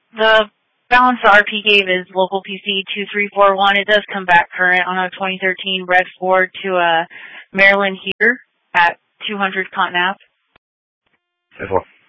The balance the RP gave is local PC 2341. It does come back current on a 2013 Red Ford to a Maryland heater at 200 Continental. 10-4.